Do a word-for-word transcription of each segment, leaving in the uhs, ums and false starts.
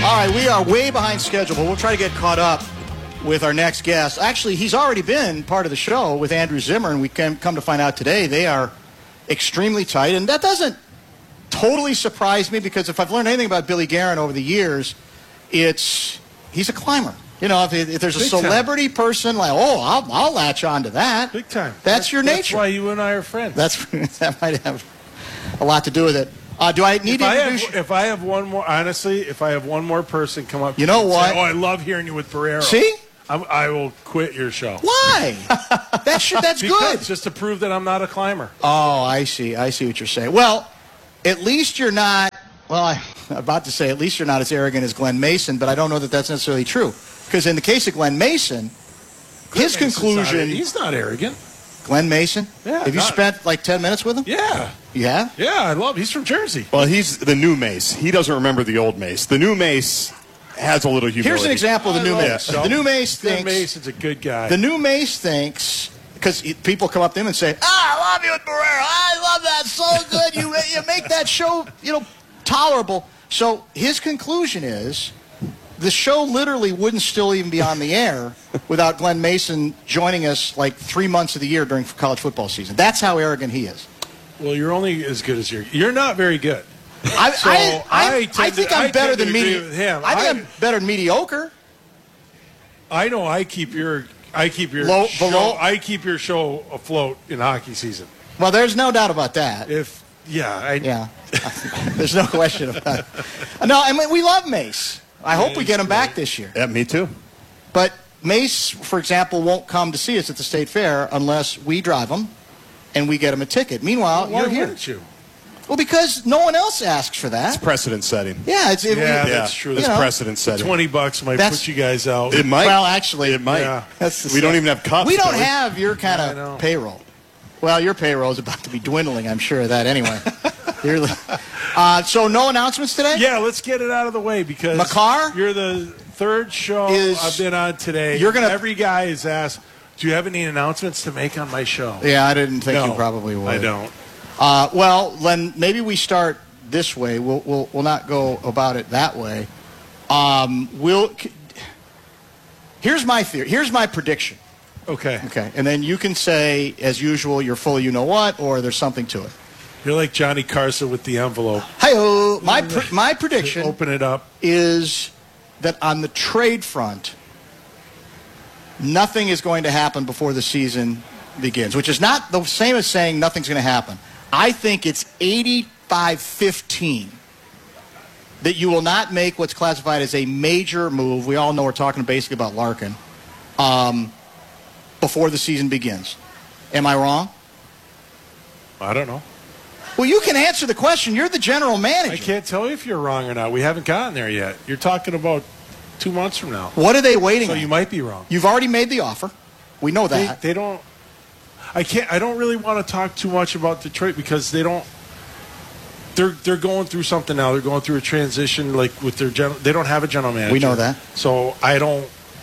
All right, we are way behind schedule, but we'll try to get caught up with our next guest. Actually, he's already been part of the show with Andrew Zimmer, and we can come to find out today they are extremely tight. And that doesn't totally surprise me, because if I've learned anything about Billy Guerin over the years, it's he's a climber. You know, if, if there's a Big celebrity time. person, like, oh, I'll, I'll latch on to that. Big time. That's, that's your nature. nature. That's why you and I are friends. That's that might have a lot to do with it. Uh, do I need if to I introduce have, If I have one more, honestly, if I have one more person come up, you know and what? Say, oh, I love hearing you with Barrero. See, I'm, I will quit your show. Why? that should, that's because, good. Just to prove that I'm not a climber. Oh, I see. I see what you're saying. Well, at least you're not. Well, I, I'm about to say at least you're not as arrogant as Glenn Mason, but I don't know that that's necessarily true. Because in the case of Glenn Mason, Glenn his Mason's conclusion. Not, he's not arrogant. Glenn Mason? Yeah. Have you not, spent like ten minutes with him? Yeah. You have? Yeah, I love him. He's from Jersey. Well, he's the new Mace. He doesn't remember the old Mace. The new Mace has a little humility. Here's an example of the I new love Mace. it. The new Mace thinks. Glenn Mason's a good guy. The new Mace thinks, because people come up to him and say, ah, I love you with Barrero. I love that so good. You, you make that show, you know, tolerable. So his conclusion is the show literally wouldn't still even be on the air without Glenn Mason joining us like three months of the year during college football season. That's how arrogant he is. Well, you're only as good as you're. You're not very good. I, so I, I, I, I think to, I'm I better than mediocre. mediocre. I think I, I'm better than mediocre. I know. I keep your. I keep your. Low, show, below. I keep your show afloat in hockey season. Well, there's no doubt about that. If yeah, I, yeah, there's no question about it. No, I mean we love Mace. I hope we get him back this year. Yeah, me too. But Mace, for example, won't come to see us at the State Fair unless we drive him and we get him a ticket. Meanwhile, why you're here. wouldn't you? Well, because no one else asks for that. It's precedent setting. Yeah, it's, it, yeah, we, that's true. It's you know, precedent setting. Twenty bucks might That's- put you guys out. It might. Well, actually, it might. Yeah. That's the we don't stuff. even have cups. We don't do we? have your kind I know. of payroll. Well, your payroll is about to be dwindling. I'm sure of that anyway. You're, uh, so no announcements today? Yeah, let's get it out of the way because Makar? you're the third show Is- I've been on today. You're gonna- Every guy is asked, "Do you have any announcements to make on my show?" Yeah, I didn't think No, you probably would. I don't. Uh, well, then maybe we start this way. We'll we'll, we'll not go about it that way. Um, we'll. Here's my theory. Here's my prediction. Okay. Okay, and then you can say, as usual, you're full of you know what, or there's something to it. You're like Johnny Carson with the envelope. Hi-oh. My pr- my prediction Open it up. is that on the trade front, nothing is going to happen before the season begins, which is not the same as saying nothing's going to happen. I think it's eighty-five fifteen that you will not make what's classified as a major move. We all know we're talking basically about Larkin um, before the season begins. Am I wrong? I don't know. Well, you can answer the question. You're the general I manager. can't tell you if you're wrong or not. We haven't gotten there yet. You're talking about two months from now. What are they waiting So on? you might be wrong. You've already made the offer. We know They, that. they don't. I can't. I don't really want to talk too much about Detroit because they don't. They're they're going through something now. They're going through a transition, like with their general. They don't have a general manager. We know that. So I don't.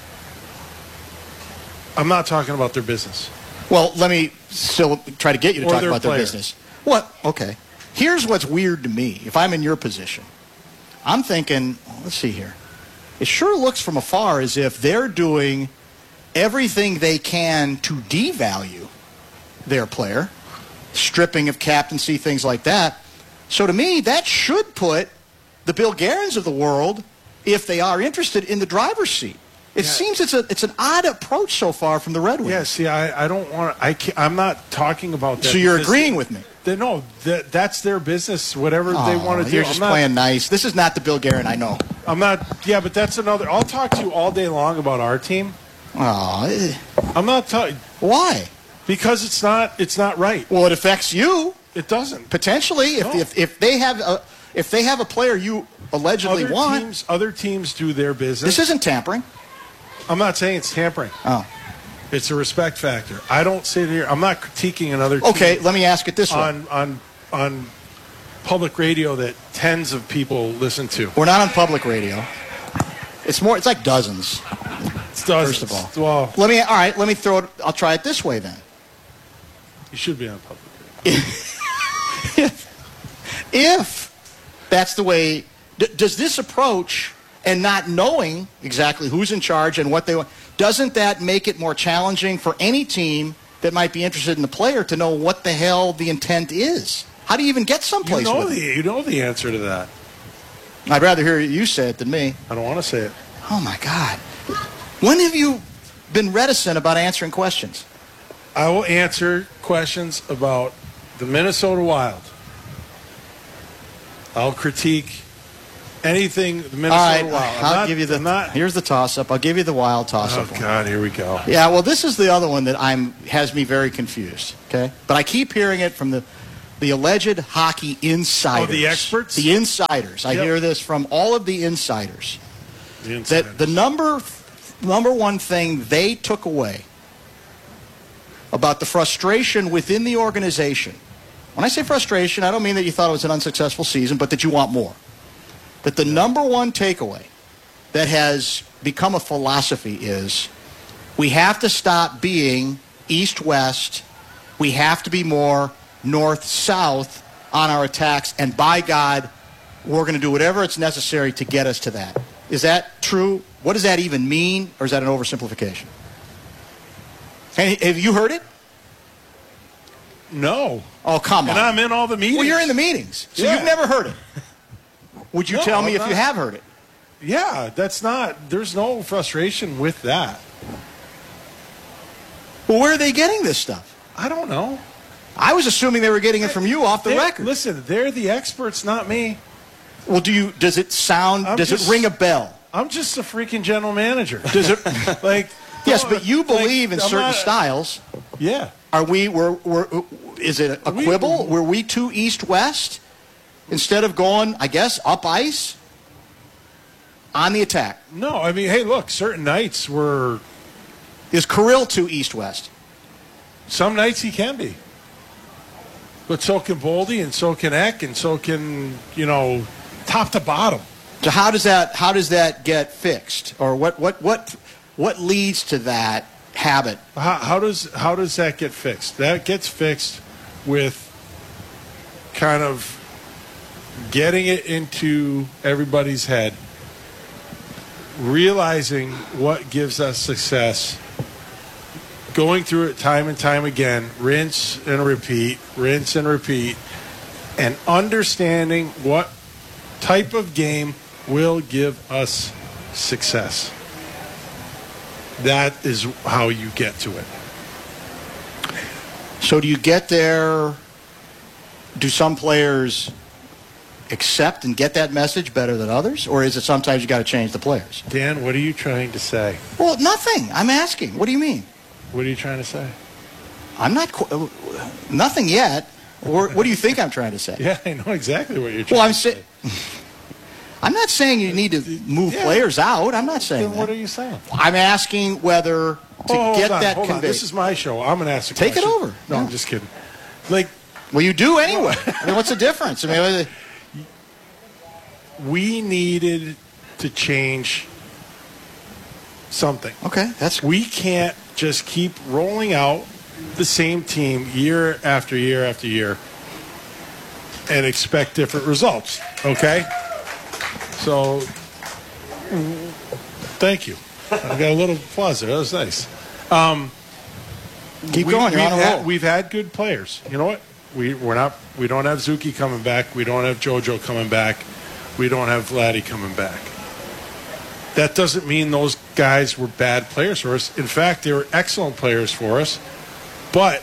I'm not talking about their business. Well, let me still try to get you to Or talk their about their player. business. What? Okay. Here's what's weird to me. If I'm in your position, I'm thinking, well, let's see here. It sure looks from afar as if they're doing everything they can to devalue their player, stripping of captaincy, things like that. So to me, that should put the Bill Guerins of the world, if they are interested, in the driver's seat. It Yeah. seems it's a it's an odd approach so far from the Red Wings. Yeah. See, I, I don't want. I can't, I'm not talking about that. So you're because agreeing with me? They, no, that, that's their business. Whatever they Aw, want to do. You're I'm just not, playing nice. This is not the Bill Guerin I know. I'm not. Yeah, but that's another. I'll talk to you all day long about our team. Oh, I'm not talking why? because it's not. It's not right. Well, it affects you It doesn't. potentially if No. if, if they have a if they have a player you allegedly Other want. teams, other teams do their business. This isn't tampering. I'm not saying it's tampering. Oh, It's a respect factor. I don't sit here. I'm not critiquing another team okay. Let me ask it this way: on on on public radio that tens of people listen to. We're not on public radio. It's more. It's like dozens. It's dozens. First of all, well, let me. All right. Let me throw it. I'll try it this way then. you should be on public radio. if, if that's the way, d- does this approach and not knowing exactly who's in charge and what they want, doesn't that make it more challenging for any team that might be interested in the player to know what the hell the intent is? How do you even get someplace You know with the it? you know the answer to that. I'd rather hear you say it than me. I don't want to say it. Oh, my God. When have you been reticent about answering questions? I will answer questions about the Minnesota Wild. I'll critique anything the Minnesota All right, Wild. I'm I'll not- give you the. I'm not, Here's the toss-up. I'll give you the Wild toss-up. oh, one. God, here we go. Yeah, well, this is the other one that I'm has me very confused. Okay, but I keep hearing it from the the alleged hockey insiders. Oh, the experts? The insiders. I Yep. hear this from all of the insiders. The insiders. That the number number one thing they took away about the frustration within the organization. When I say frustration, I don't mean that you thought it was an unsuccessful season, but that you want more. That the number one takeaway that has become a philosophy is we have to stop being east-west. We have to be more north-south on our attacks. And by God, we're going to do whatever it's necessary to get us to that. Is that true? What does that even mean? Or is that an oversimplification? Hey, have you heard it? No. Oh, come on. And I'm in all the meetings. Well, you're in the meetings, so Yeah. you've never heard it. Would you No, tell me I'm if not. you have heard it? Yeah, that's not, there's no frustration with that. Well, where are they getting this stuff? I don't know. I was assuming they were getting it from you off the They- record. Listen, they're the experts, not me. Well, do you? Does it sound? I'm does just- it ring a bell? I'm just a freaking general manager. Does it? like, Yes, don't- but you like, believe in I'm certain not- styles. Yeah. Are we? We're, we're, is it a We- quibble? Were we too east-west instead of going, I guess, up ice on the attack? No, I mean, hey, look, certain nights were, Is Kirill too east-west? some nights he can be. But so can Boldy, and so can Eck, and so can, you know, top to bottom. So how does that? How does that get fixed? Or what? What? What? What leads to that habit? How, how does how does that get fixed? That gets fixed with kind of getting it into everybody's head, realizing what gives us success, going through it time and time again, rinse and repeat, rinse and repeat, and understanding what type of game will give us success. That is how you get to it. So do you get there? Do some players accept and get that message better than others, or is it sometimes you got to change the players? Dan, what are you trying to say? Well, nothing. I'm asking. What do you mean? What are you trying to say? I'm not. qu- Nothing yet. Or what do you think I'm trying to say? Yeah, I know exactly what you're trying Well, I'm to say. saying. I'm not saying you need to move Yeah. players out. I'm not saying Then what that. are you saying? I'm asking whether to Oh, hold get on, that hold on. conveyed. This is my show. I'm going to ask a Take it question. over. No, Yeah. I'm just kidding. Like, Well, you do anyway. I mean, what's the difference? I mean, we needed to change something. okay, that's We can't just keep rolling out the same team year after year after year and expect different results. Okay? So, thank you. I got a little applause there. That was nice. Um, keep we, going. You're we've on a had, roll. We've had good players. You know what? We we're not. We don't have Zuki coming back. We don't have JoJo coming back. We don't have Vladdy coming back. That doesn't mean those guys were bad players for us. In fact, they were excellent players for us. But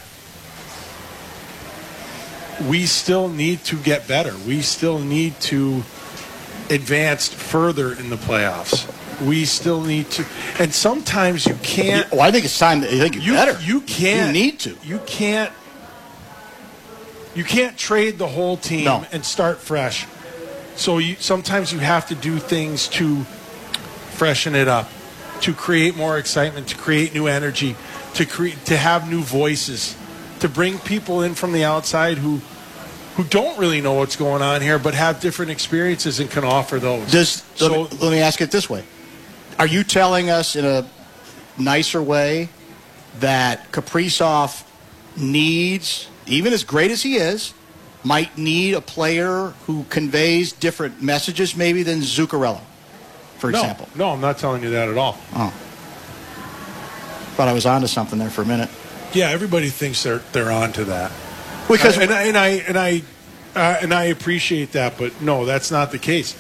we still need to get better. We still need to advance further in the playoffs. We still need to, and sometimes you can't. Well, I think it's time that you think you're You, better. you can't. You need to. You can't. You can't trade the whole team No. and start fresh. So you, sometimes you have to do things to freshen it up, to create more excitement, to create new energy, to create, to have new voices, to bring people in from the outside who who don't really know what's going on here, but have different experiences and can offer those. Does so? let, me, let me ask it this way: are you telling us in a nicer way that Kaprizov needs, even as great as he is, might need a player who conveys different messages maybe than Zuccarello? for no, example. No, I'm not telling you that at all. Oh. Thought I was onto something there for a minute. Yeah, everybody thinks they're they're onto that. Because I, and I and I and I uh, and I appreciate that, but no, that's not the case.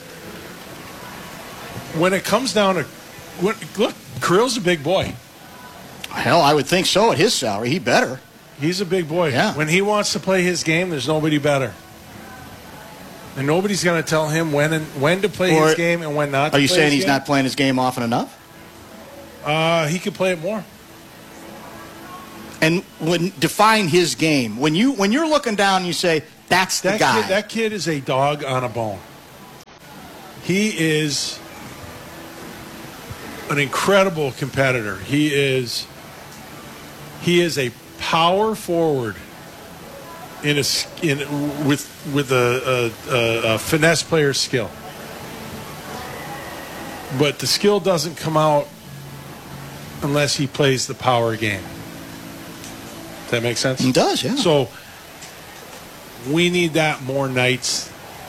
When it comes down to when, look, Kirill's a big boy. Hell, I would think so at his salary. He better. He's a big boy. Yeah. When he wants to play his game, there's nobody better. And nobody's going to tell him when and when to play Or, his game and when not to Are you play saying his he's game. not playing his game often enough? Uh, he could play it more. And when define his game. When you when you're looking down, you say that's the That guy. kid, that kid is a dog on a bone. He is an incredible competitor. He is he is a power forward in a in with with a, a, a, a finesse player skill. But the skill doesn't come out unless he plays the power game. Does that make sense? It does, yeah. So we need that more nights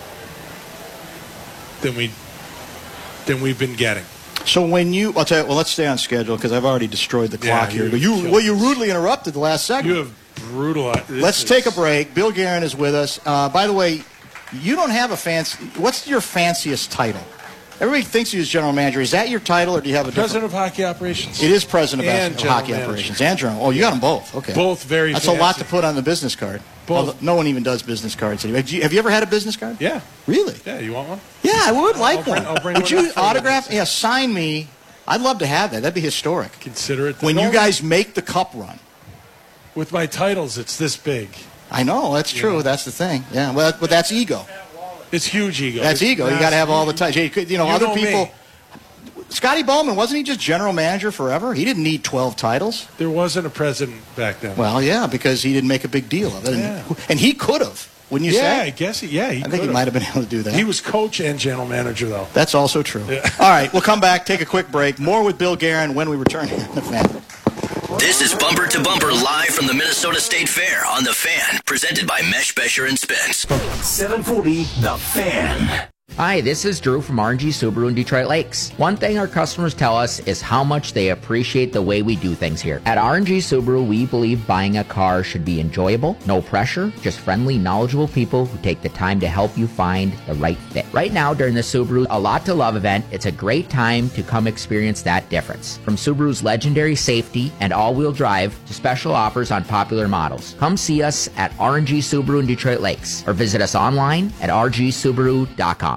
than we than we've been getting. So when you, I'll tell you, well, let's stay on schedule because I've already destroyed the Yeah, clock here. you But you, killed well, you us. rudely interrupted the last segment. You have brutalized. Let's take a break. Bill Guerin is with us. Uh, by the way, you don't have a fancy. What's your fanciest title? Everybody thinks you as general manager. Is that your title, or do you have a different? President of Hockey Operations. It is president of, And bas- of general hockey manager. operations and general. Oh, you got them both. Okay, Both very That's a lot fancy. to put on the business card. Both. Although no one even does business cards anymore. Have you, have you ever had a business card? Yeah. Really? Yeah. You want one? Yeah, I would like I'll bring- one. I'll bring would one you up for you. autograph? Yeah, sign me. I'd love to have that. That'd be historic. Consider it. the When you norm. guys make the cup run. with my titles, it's this big. I know, that's true. Yeah. That's the thing. Yeah, well, but that's ego. It's huge ego. That's It's ego. You got to have all the massive. time. You, could- you know, You other know me. people. Scotty Bowman, wasn't he just general manager forever? He didn't need twelve titles. There wasn't a president back then. Well, yeah, because he didn't make a big deal of it. Yeah. And, and he could have, wouldn't you yeah, say? I guess. He, yeah, he I think he could've. might have been able to do that. He was coach and general manager, though. That's also true. All right, we'll come back, take a quick break. More with Bill Guerin when we return to the Fan. This is Bumper to Bumper live from the Minnesota State Fair on The Fan, presented by Mesh, Besher, and Spence. seven forty The Fan. Hi, this is Drew from R and G Subaru in Detroit Lakes. One thing our customers tell us is how much they appreciate the way we do things here. At R and G Subaru, we believe buying a car should be enjoyable, no pressure, just friendly, knowledgeable people who take the time to help you find the right fit. Right now, during the Subaru A Lot to Love event, it's a great time to come experience that difference. From Subaru's legendary safety and all-wheel drive to special offers on popular models. Come see us at R and G Subaru in Detroit Lakes or visit us online at r g subaru dot com.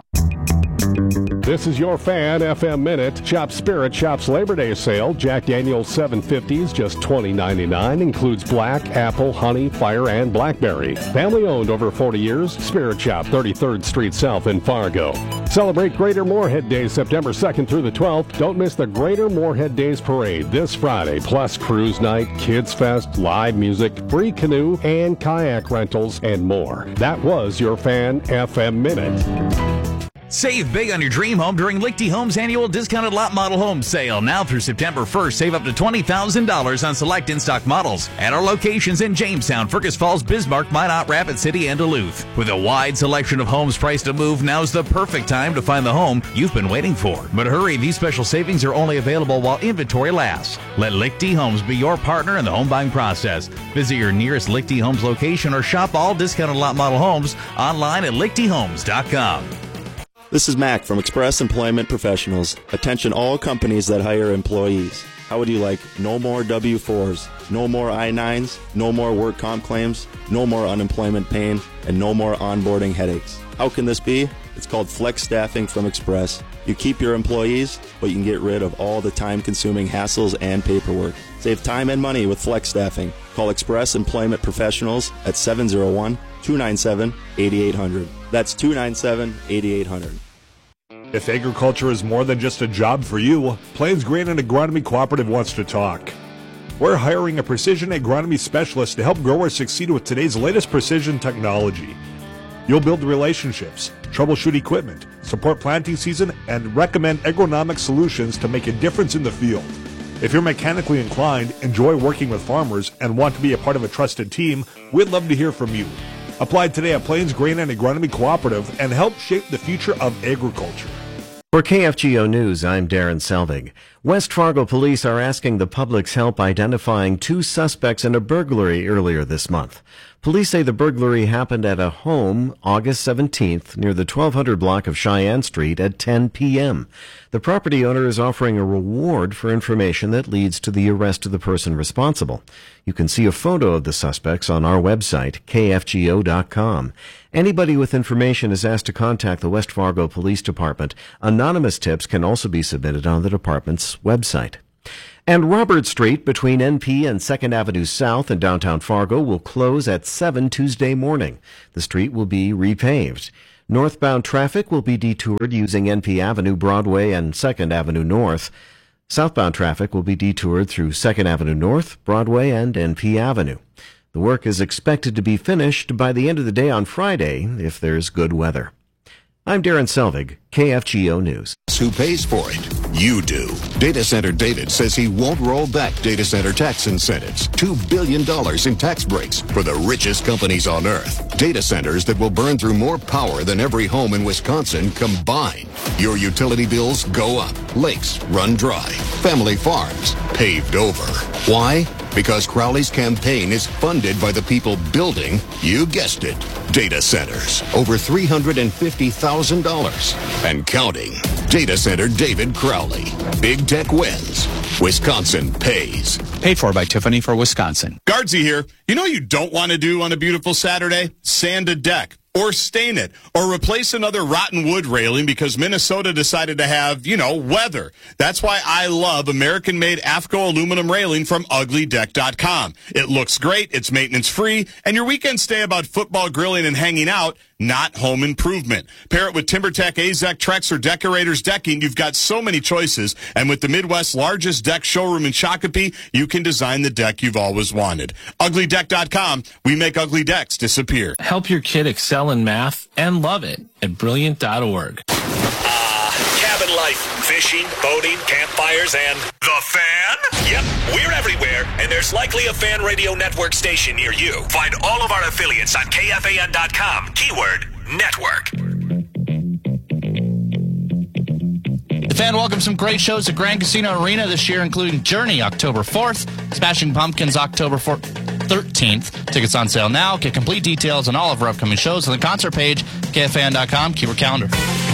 This is your Fan F M Minute. Shop Spirit Shop's Labor Day sale. Jack Daniel's seven fifties, just twenty ninety-nine. Includes black, apple, honey, fire, and blackberry. Family owned over forty years. Spirit Shop, thirty-third Street South in Fargo. Celebrate Greater Moorhead Day September second through the twelfth. Don't miss the Greater Moorhead Days Parade this Friday. Plus cruise night, kids fest, live music, free canoe and kayak rentals, and more. That was your Fan F M Minute. Save big on your dream home during Lichty Homes annual discounted lot model home sale. Now through September first, save up to twenty thousand dollars on select in-stock models at our locations in Jamestown, Fergus Falls, Bismarck, Minot, Rapid City, and Duluth. With a wide selection of homes priced to move, now's the perfect time to find the home you've been waiting for. But hurry, these special savings are only available while inventory lasts. Let Lichty Homes be your partner in the home buying process. Visit your nearest Lichty Homes location or shop all discounted lot model homes online at lichty homes dot com. This is Mac from Express Employment Professionals. Attention all companies that hire employees. How would you like no more W fours, no more I nines, no more work comp claims, no more unemployment pain, and no more onboarding headaches? How can this be? It's called Flex Staffing from Express. You keep your employees, but you can get rid of all the time-consuming hassles and paperwork. Save time and money with Flex Staffing. Call Express Employment Professionals at seven oh one, two nine seven, eight eight hundred. That's two nine seven, eight eight hundred. If agriculture is more than just a job for you, Plains Grain and Agronomy Cooperative wants to talk. We're hiring a precision agronomy specialist to help growers succeed with today's latest precision technology. You'll build relationships, troubleshoot equipment, support planting season, and recommend agronomic solutions to make a difference in the field. If you're mechanically inclined, enjoy working with farmers, and want to be a part of a trusted team, we'd love to hear from you. Apply today at Plains Grain and Agronomy Cooperative and help shape the future of agriculture. For K F G O News, I'm Darren Selvig. West Fargo police are asking the public's help identifying two suspects in a burglary earlier this month. Police say the burglary happened at a home August seventeenth near the twelve hundred block of Cheyenne Street at ten p.m. The property owner is offering a reward for information that leads to the arrest of the person responsible. You can see a photo of the suspects on our website, K F G O dot com. Anybody with information is asked to contact the West Fargo Police Department. Anonymous tips can also be submitted on the department's website. And Robert Street between N P and second Avenue South in downtown Fargo will close at seven Tuesday morning. The street will be repaved. Northbound traffic will be detoured using N P Avenue, Broadway, and second Avenue North. Southbound traffic will be detoured through second Avenue North, Broadway, and N P Avenue. The work is expected to be finished by the end of the day on Friday if there's good weather. I'm Darren Selvig, K F G O News. Who pays for it? You do. Data Center David says he won't roll back data center tax incentives. two billion dollars in tax breaks for the richest companies on earth. Data centers that will burn through more power than every home in Wisconsin combined. Your utility bills go up. Lakes run dry. Family farms paved over. Why? Because Crowley's campaign is funded by the people building, you guessed it, data centers. Over three hundred fifty thousand dollars and counting. Data Center David Crowley. Big tech wins. Wisconsin pays. Paid for by Tiffany for Wisconsin. Guardsy here. You know what you don't want to do on a beautiful Saturday? Sand a deck. Or stain it, or replace another rotten wood railing because Minnesota decided to have, you know, weather. That's why I love American-made AFCO aluminum railing from ugly deck dot com. It looks great, it's maintenance-free, and your weekends stay about football grilling and hanging out, not home improvement. Pair it with TimberTech, A Z E C, Trex, or Decorators Decking. You've got so many choices, and with the Midwest's largest deck showroom in Shakopee, you can design the deck you've always wanted. ugly deck dot com. We make ugly decks disappear. Help your kid excel in math and love it at brilliant dot org. Uh, cabin life, fishing, boating, campfires, and the Fan? Yep, we're everywhere, and there's likely a Fan Radio Network station near you. Find all of our affiliates on K F A N dot com, keyword network. The Fan welcomes some great shows at Grand Casino Arena this year, including Journey October fourth, Smashing Pumpkins October thirteenth. Tickets on sale now. Get complete details on all of our upcoming shows on the concert page, K F A N dot com, keyword calendar.